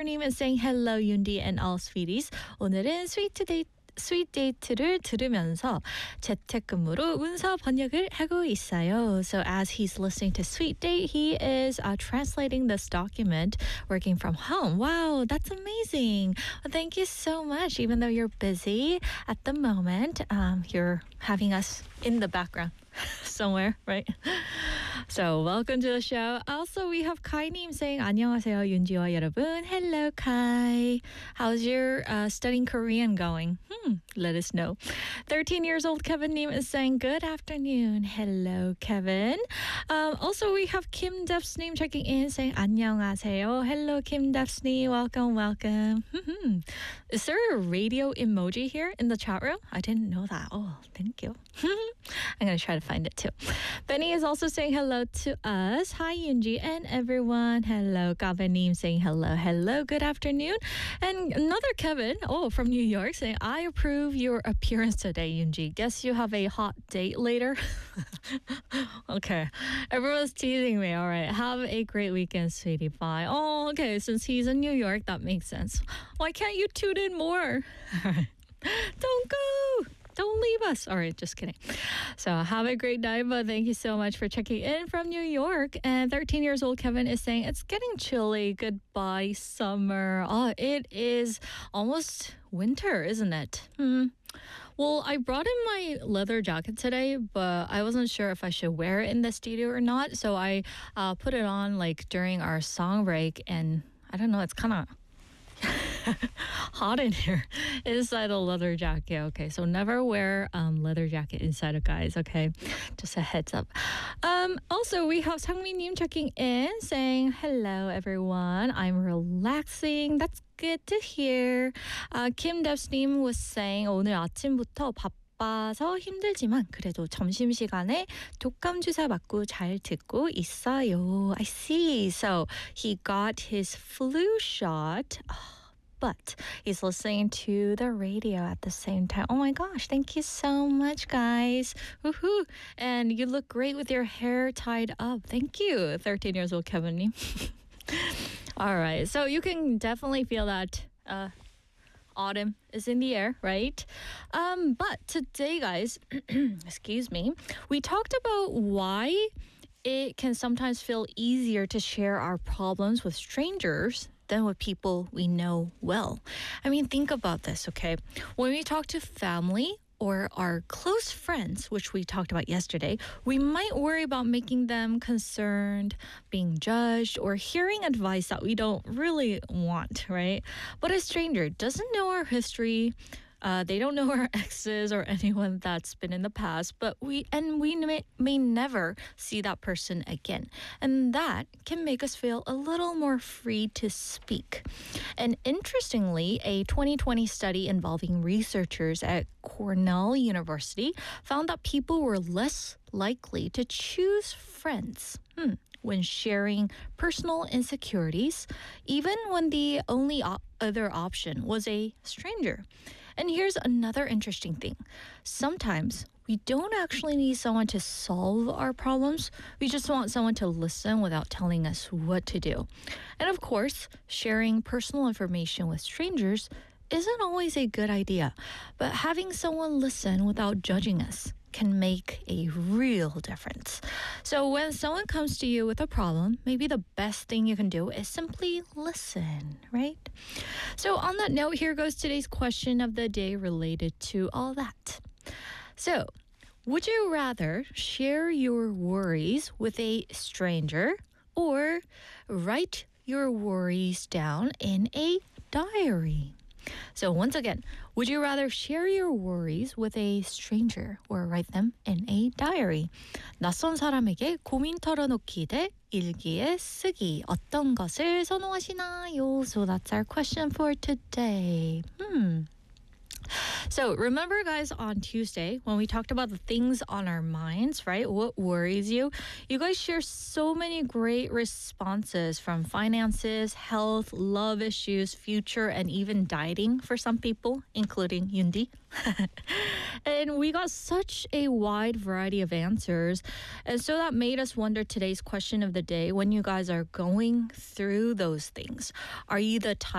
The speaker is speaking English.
Kevin님 is saying hello, Yundi and all sweeties. 오늘은 스윗 데이트를 들으면서 재택근무로 문서 번역을 하고 있어요. So as he's listening to Sweet Date, he is translating this document working from home. Wow, that's amazing. Well, thank you so much. Even though you're busy at the moment, you're having us in the background somewhere, right? So welcome to the show. Also, we have Kai님 saying 안녕하세요, 윤지와 여러분. Hello, Kai. How's your studying Korean going? Let us know. 13 years old Kevin Neem is saying good afternoon. Hello, Kevin. Also, we have Kim Devsneem checking in saying 안녕하세요. Hello, Kim Devsneem. Welcome. Is there a radio emoji here in the chat room? I didn't know that. Oh, thank you. I'm going to try to find it too. Benny is also saying hello to us. Hi, Yunji and everyone. Hello, Kavanim saying hello. Hello, good afternoon. And another Kevin, from New York, saying, I approve your appearance today, Yunji. Guess you have a hot date later? Okay. Everyone's teasing me. All right. Have a great weekend, sweetie. Bye. Oh, okay. Since he's in New York, that makes sense. Why can't you tune in more? All right. Don't go. Don't leave us. All right, just kidding. So have a great night, but thank you so much for checking in from New York. And 13 years old Kevin is saying, it's getting chilly. Goodbye, summer. Oh, it is almost winter, isn't it? Well, I brought in my leather jacket today, but I wasn't sure if I should wear it in the studio or not. So I put it on during our song break, and I don't know, it's kind of hot in here inside the leather jacket. Okay, so never wear leather jacket inside of guys. Okay, just a heads up. Also, we have Sangmi-님 checking in saying hello everyone, I'm relaxing. That's good to hear. Kim Devs님 was saying 오늘 아침부터 바빠서 힘들지만 그래도 점심시간에 독감 주사 맞고 잘 듣고 있어요. I see. So he got his flu shot, but he's listening to the radio at the same time. Oh my gosh, thank you so much, guys. Woohoo. And you look great with your hair tied up. Thank you, 13 years old Kevin. All right, so you can definitely feel that autumn is in the air, right? But today, guys, excuse me, we talked about why it can sometimes feel easier to share our problems with strangers than with people we know well. I mean, think about this, okay? When we talk to family or our close friends, which we talked about yesterday, we might worry about making them concerned, being judged, or hearing advice that we don't really want, right? But a stranger doesn't know our history. They don't know our exes or anyone that's been in the past, but we may never see that person again. And that can make us feel a little more free to speak. And interestingly, a 2020 study involving researchers at Cornell University found that people were less likely to choose friends when sharing personal insecurities, even when the only other option was a stranger. And here's another interesting thing. Sometimes we don't actually need someone to solve our problems. We just want someone to listen without telling us what to do. And of course, sharing personal information with strangers isn't always a good idea. But having someone listen without judging us can make a real difference. So when someone comes to you with a problem, maybe the best thing you can do is simply listen, right? So on that note, here goes today's question of the day related to all that. So, would you rather share your worries with a stranger or write your worries down in a diary? So once again, would you rather share your worries with a stranger or write them in a diary? 낯선 사람에게 고민 털어놓기 대 일기에 쓰기. 어떤 것을 선호하시나요? So that's our question for today. So remember, guys, on Tuesday when we talked about the things on our minds, right? What worries you? You guys share so many great responses from finances, health, love issues, future, and even dieting for some people, including Yundi. And we got such a wide variety of answers. And so that made us wonder today's question of the day, when you guys are going through those things, are you the type